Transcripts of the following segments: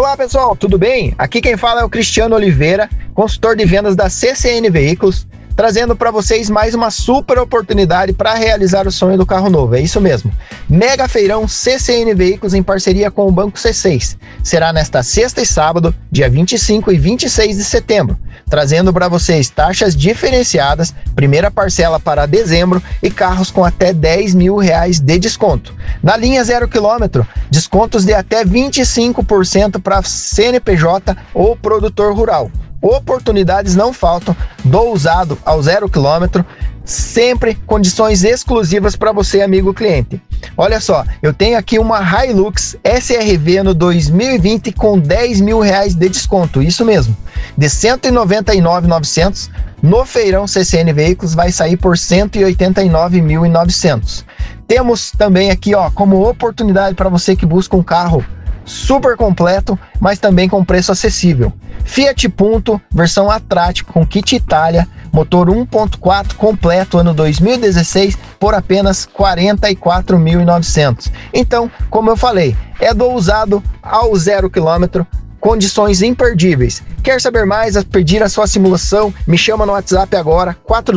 Olá pessoal, tudo bem? Aqui quem fala é o Cristiano Oliveira, consultor de vendas da CCN Veículos, trazendo para vocês mais uma super oportunidade para realizar o sonho do carro novo. É isso mesmo. Mega Feirão CCN Veículos em parceria com o Banco C6. Será nesta sexta e sábado, dia 25 e 26 de setembro, trazendo para vocês taxas diferenciadas, primeira parcela para dezembro e carros com até R$10 mil de desconto. Na linha 0 km, descontos de até 25% para CNPJ ou produtor rural. Oportunidades não faltam do usado ao 0 km, sempre condições exclusivas para você, amigo cliente. Olha só, eu tenho aqui uma Hilux SRV no 2020 com R$10 mil de desconto, isso mesmo, de R$ 199.900, no feirão CCN Veículos vai sair por R$ 189.900. Temos também aqui, como oportunidade para você que busca um carro super completo, mas também com preço acessível. Fiat Punto, versão Atrático com kit Itália, motor 1.4 completo, ano 2016, por apenas R$ 44.900. Então, como eu falei, é do usado ao 0 km, condições imperdíveis. Quer saber mais, pedir a sua simulação? Me chama no WhatsApp agora,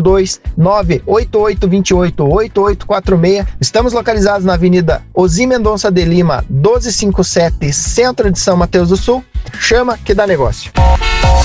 42988288846. Estamos localizados na Avenida Osir Mendonça de Lima, 1257, centro de São Mateus do Sul. Chama que dá negócio.